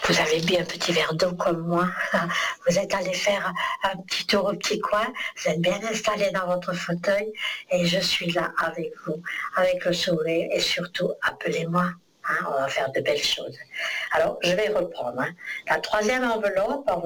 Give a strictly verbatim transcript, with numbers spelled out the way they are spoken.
Vous avez bu un petit verre d'eau comme moi. Vous êtes allé faire un petit tour au petit coin. Vous êtes bien installé dans votre fauteuil. Et je suis là avec vous, avec le sourire. Et surtout, appelez-moi. Hein, on va faire de belles choses. Alors, je vais reprendre. Hein. La troisième enveloppe,